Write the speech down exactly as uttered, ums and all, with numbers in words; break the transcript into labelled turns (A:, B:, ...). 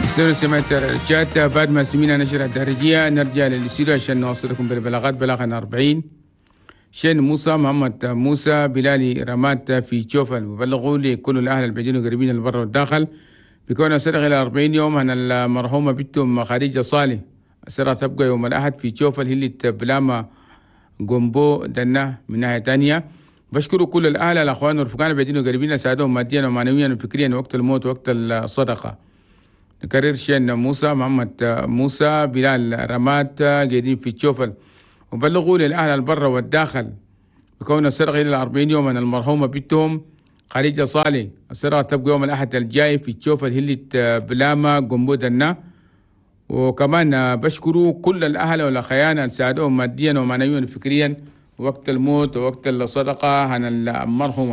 A: سير سمعت الشات بعد ما سمينا نشرة الدارجية نرجع للاستوديو عشان نوصلكم بالبلاغات. بلغنا أربعين. شين موسى محمد موسى بلالي رمات في جوفل وبلغوا لكل الأهل البعيدين والقريبين البر والداخل بكون السرقة إلى أربعين يوم عن المرحومة بنتهم خديجة صالح. السرقة تبقى يوم الأحد في جوفل هي بلاما قنبو دنا. من ناحية تانية بشكروا كل الأهل الأخوان والرفقان البعيدين والقريبين ساعدهم ماديا ومعنويا وفكريا وقت الموت وقت الصدقة. نكرر شين موسى محمد موسى بلال رمات قاعدين في تشوفل وبلغوا للأهل البر والداخل بكون السرقة إلى أربعين يوم من المرحومة بنتهم خديجة صالح. السرقة تبقى يوم الأحد الجاي في تشوفل هلة بلاما قنبودنا. وكمان بشكروا كل الأهل والأخيان اللي ساعدوهم ماديا ومعنويا وفكريا وقت الموت ووقت الصدقة عن المرحومة.